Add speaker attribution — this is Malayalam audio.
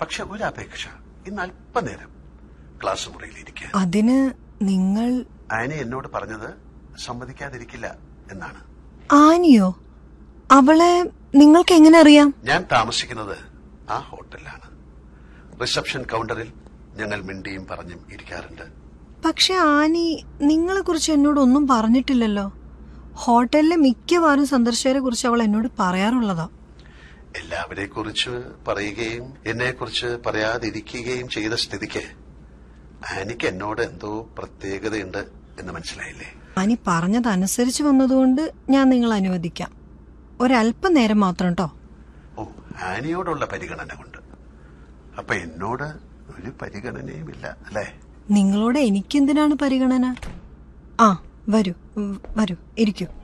Speaker 1: പക്ഷെ ഒരപേക്ഷ, ഇന്ന് അല്പനേരം ക്ലാസ് മുറിയിൽ ഇരിക്കുക.
Speaker 2: അതിന് നിങ്ങൾ?
Speaker 1: ആനി എന്നോട് പറഞ്ഞത് സമ്മതിക്കാതിരിക്കില്ല എന്നാണ്.
Speaker 2: ആനിയോ? അവളെ നിങ്ങൾക്ക് എങ്ങനെ അറിയാം?
Speaker 1: ഞാൻ താമസിക്കുന്നത് ആ ഹോട്ടലിലാണ്. റിസപ്ഷൻ കൗണ്ടറിൽ ഞങ്ങൾ മിണ്ടിയും പറഞ്ഞും ഇരിക്കാറുണ്ട്.
Speaker 2: പക്ഷെ ആനി നിങ്ങളെ കുറിച്ച് എന്നോട് ഒന്നും പറഞ്ഞിട്ടില്ലല്ലോ. ഹോട്ടലിലെ മിക്കവാറും സന്ദർശകരെ കുറിച്ച് അവൾ എന്നോട് പറയാറുള്ളതാ.
Speaker 1: എല്ലാവരെ കുറിച്ച് പറയുകയും എന്നെ കുറിച്ച് പറയാതിരിക്കുകയും ചെയ്ത സ്ഥിതിക്ക് ആനിക്ക് എന്നോട് എന്തോ പ്രത്യേകതയുണ്ട് എന്ന് മനസ്സിലായില്ലേ?
Speaker 2: ആനി പറഞ്ഞതനുസരിച്ച് വന്നതുകൊണ്ട് ഞാൻ നിങ്ങളെ അനുവദിക്കാം. ഒരല്പനേരം മാത്രം കേട്ടോ.
Speaker 1: ഓ, ആനിയോടുള്ള പരിഗണന കൊണ്ട്. അപ്പൊ എന്നോട് ഒരു പരിഗണനയുമില്ല അല്ലേ?
Speaker 2: നിങ്ങളോട് എനിക്കെന്തിനാണ് പരിഗണന? ആ, വരൂ വരൂ, ഇരിക്കൂ.